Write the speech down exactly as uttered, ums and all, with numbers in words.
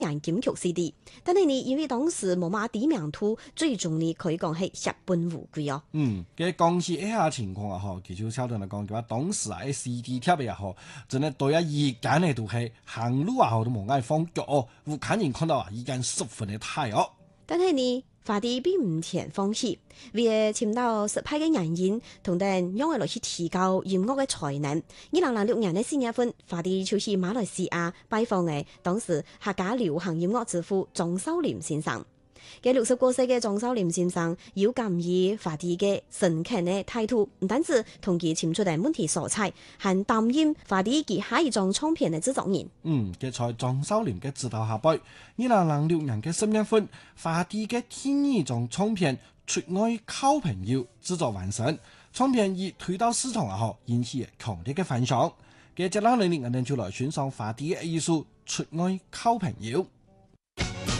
人金曲 C D， 但係呢，因為當時冇乜知名度，最終呢可以講係血本無歸哦。 嗯，嘅講起一下情況啊，嗬，其實小鄧嚟講嘅話，當時啊，C D 貼嘅嗬，真係對啊，意見咧都係行路啊，都冇嗌放腳哦，吳肯人看到啊，意見十分嘅大哦。 但係呢，華帝並唔填放棄，為尋到實派嘅人員，同等用嚟去提高音樂嘅才能。二零零六年嘅四月份，華帝就去馬來西亞拜訪嘅當時客家流行音樂之父莊秀廉先生。嘅六十過歲嘅莊秀廉先生有鑒於華帝嘅誠懇嘅態度，唔單止同佢簽出嚟問題所在，還擔任華帝旗下一張唱片嘅製作人。 嗯，嘅在莊秀廉嘅指導下，二零零六年嘅十月份，華帝嘅第二張唱片《出外靠朋友》製作完成，唱片已推到市場後，引起強烈嘅反響。嘅接落嚟，我哋就來欣賞華帝嘅藝術《出外靠朋友》。